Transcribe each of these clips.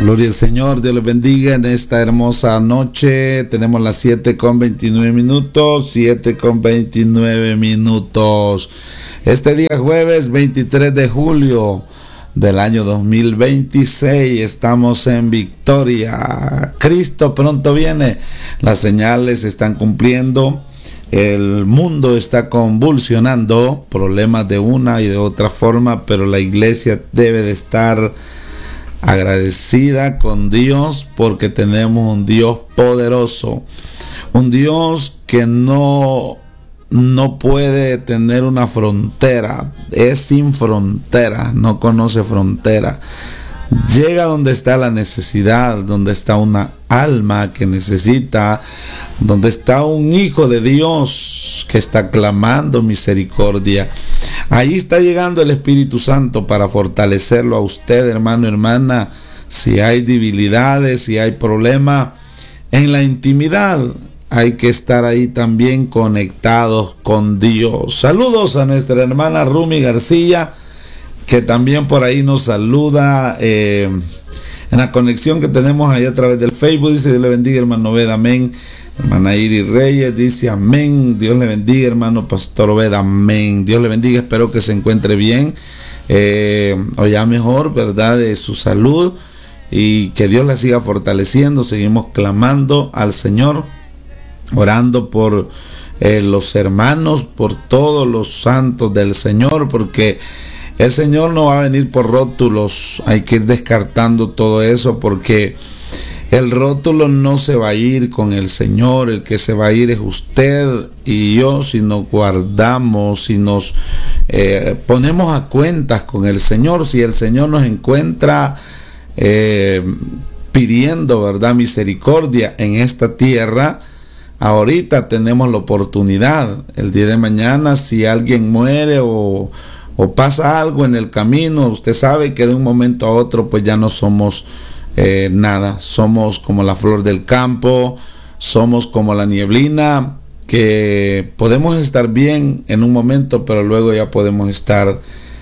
Gloria al Señor, Dios les bendiga en esta hermosa noche. Tenemos las 7:29, 7:29. Este día jueves 23 de julio del año 2026, estamos en victoria. Cristo pronto viene, las señales se están cumpliendo, el mundo está convulsionando, problemas de una y de otra forma, pero la iglesia debe de estar agradecida con Dios porque tenemos un Dios poderoso, un Dios que no puede tener una frontera, es sin frontera, no conoce frontera. Llega donde está la necesidad, donde está una alma que necesita, donde está un hijo de Dios que está clamando misericordia. Ahí está llegando el Espíritu Santo para fortalecerlo a usted, hermano, hermana. Si hay debilidades, si hay problemas en la intimidad, hay que estar ahí también conectados con Dios. Saludos a nuestra hermana Rumi García, que también por ahí nos saluda en la conexión que tenemos ahí a través del Facebook. Dice: Dios le bendiga, hermano Obed, amén. Hermana Iris Reyes dice: amén. Dios le bendiga, hermano Pastor Obed, amén. Dios le bendiga, espero que se encuentre bien, o ya mejor, ¿verdad?, de su salud, y que Dios la siga fortaleciendo. Seguimos clamando al Señor, orando por los hermanos, por todos los santos del Señor, porque el Señor no va a venir por rótulos. Hay que ir descartando todo eso, porque el rótulo no se va a ir con el Señor. El que se va a ir es usted y yo, si nos guardamos, si nos ponemos a cuentas con el Señor. Si el Señor nos encuentra pidiendo, ¿verdad?, misericordia en esta tierra, ahorita tenemos la oportunidad. El día de mañana, si alguien muere o pasa algo en el camino, usted sabe que de un momento a otro pues ya no somos nada. Somos como la flor del campo, somos como la nieblina, que podemos estar bien en un momento, pero luego ya podemos estar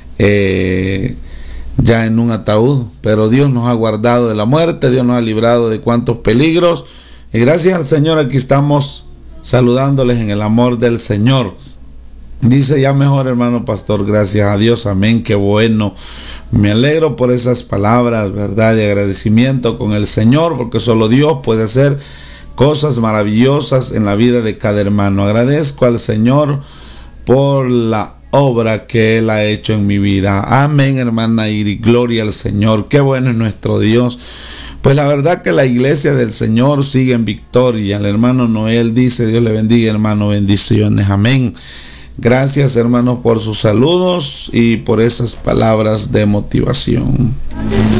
ya en un ataúd. Pero Dios nos ha guardado de la muerte, Dios nos ha librado de cuantos peligros, y gracias al Señor aquí estamos saludándoles en el amor del Señor. Dice: ya mejor, hermano Pastor, gracias a Dios, amén, qué bueno. Me alegro por esas palabras, ¿verdad?, de agradecimiento con el Señor, porque solo Dios puede hacer cosas maravillosas en la vida de cada hermano. Agradezco al Señor por la obra que Él ha hecho en mi vida. Amén, hermana Iris, gloria al Señor, qué bueno es nuestro Dios. Pues la verdad que la iglesia del Señor sigue en victoria. El hermano Noel dice: Dios le bendiga, hermano, bendiciones, amén. Gracias, hermanos, por sus saludos y por esas palabras de motivación.